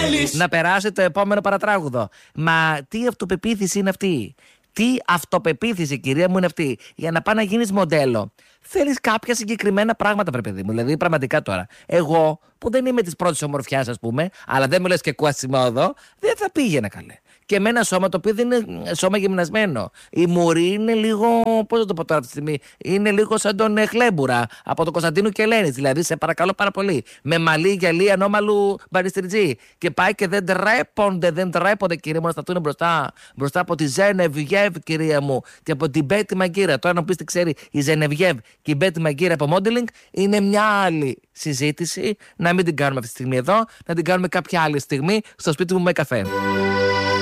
να περάσει το επόμενο παρατράγουδο. Μα τι αυτοπεποίθηση είναι αυτή? Τι αυτοπεποίθηση, κυρία μου, είναι αυτή? Για να πάει να γίνεις μοντέλο, θέλεις κάποια συγκεκριμένα πράγματα, βρε παιδί μου. Δηλαδή, πραγματικά τώρα, εγώ που δεν είμαι της πρώτης ομορφιάς, ας πούμε, αλλά δεν μου λες και κουασιμόδο, δεν θα πήγαινα, καλέ. Και με ένα σώμα το οποίο δεν είναι σώμα γυμνασμένο. Η μουρή είναι λίγο. Πώς θα το πω τώρα αυτή τη στιγμή? Είναι λίγο σαν τον Χλέμπουρα από τον Κωνσταντίνου και Ελένης. Δηλαδή, σε παρακαλώ πάρα πολύ. Με μαλλί γυαλί ανώμαλου μπαριστριτζή. Και πάει και δεν τρέπονται, κυρία μου, να σταθούν μπροστά από τη Ζενεβιέβ, κυρία μου, και από την Μπέτι Μαγκύρα. Τώρα, να πει τι ξέρει η Ζενεβιέβ και η Μπέτι Μαγκύρα από modeling, είναι μια άλλη συζήτηση. Να μην την κάνουμε αυτή τη στιγμή εδώ, να την κάνουμε κάποια άλλη στιγμή στο σπίτι μου με καφέ.